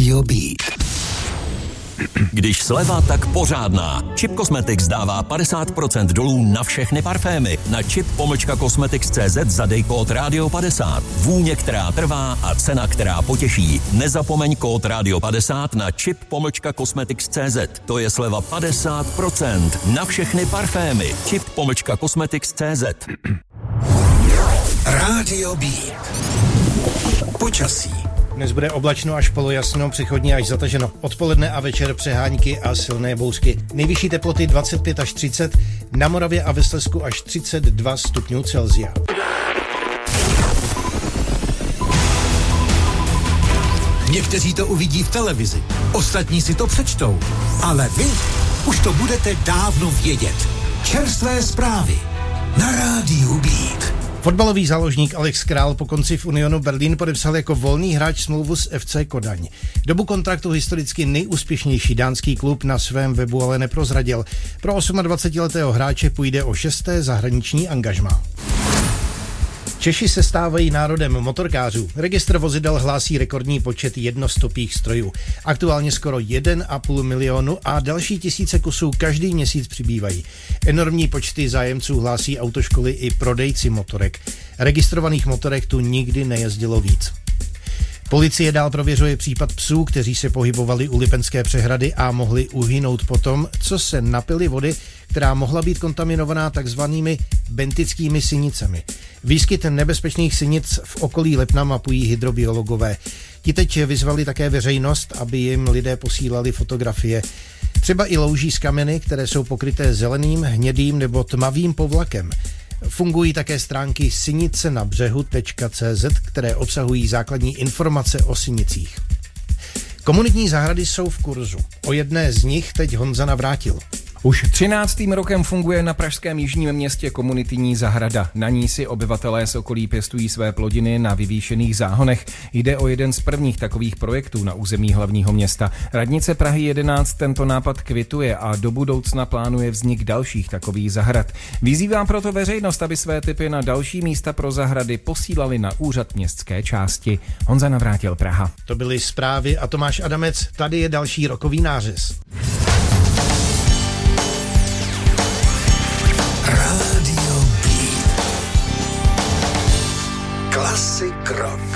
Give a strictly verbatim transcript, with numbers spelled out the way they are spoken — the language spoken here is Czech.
Radio Beat. Když sleva, tak pořádná. Chip Cosmetics dává padesát procent dolů na všechny parfémy. Na chip pomlčka cosmetics tečka cé zet zadej kód Radio padesát. Vůně, která trvá a cena, která potěší. Nezapomeň kód Radio padesát na chip pomlčka cosmetics tečka cé zet. To je sleva padesát procent na všechny parfémy. Chip pomlčka cosmetics tečka cé zet. Radio Beat. Počasí. Dnes bude oblačno až polojasno, přechodně až zataženo. Odpoledne a večer přehánky a silné bouřky. Nejvyšší teploty dvacet pět až třicet, na Moravě a ve Slezsku až třicet dva stupňů Celsia. Někteří to uvidí v televizi, ostatní si to přečtou, ale vy už to budete dávno vědět. Čerstvé zprávy na Rádiu Beat. Fotbalový záložník Alex Král po konci v Unionu Berlín podepsal jako volný hráč smlouvu s ef cé Kodaň. Dobu kontraktu historicky nejúspěšnější dánský klub na svém webu ale neprozradil. Pro dvacetiosmiletého hráče půjde o šesté zahraniční angažmá. Češi se stávají národem motorkářů. Registr vozidel hlásí rekordní počet jednostopých strojů. Aktuálně skoro jeden a půl milionu a další tisíce kusů každý měsíc přibývají. Enormní počty zájemců hlásí autoškoly i prodejci motorek. Registrovaných motorek tu nikdy nejezdilo víc. Policie dál prověřuje případ psů, kteří se pohybovali u Lipenské přehrady a mohli uhynout potom, co se napili vody, která mohla být kontaminovaná takzvanými bentickými sinicemi. Výskyt nebezpečných sinic v okolí Lipna mapují hydrobiologové. Ti teď vyzvali také veřejnost, aby jim lidé posílali fotografie. Třeba i louží z kameny, které jsou pokryté zeleným, hnědým nebo tmavým povlakem. Fungují také stránky sinice na břehu tečka cé zet, které obsahují základní informace o sinicích. Komunitní zahrady jsou v kurzu. O jedné z nich teď Honza Navrátil. Už třináctým rokem funguje na pražském jižním městě komunitní zahrada. Na ní si obyvatelé z okolí pěstují své plodiny na vyvýšených záhonech. Jde o jeden z prvních takových projektů na území hlavního města. Radnice Prahy jedenáct tento nápad kvituje a do budoucna plánuje vznik dalších takových zahrad. Vyzývá proto veřejnost, aby své tipy na další místa pro zahrady posílali na úřad městské části. Honza Navrátil, Praha. To byly zprávy a Tomáš Adamec. Tady je další rokový nářez. Radio Beat. Classic rock.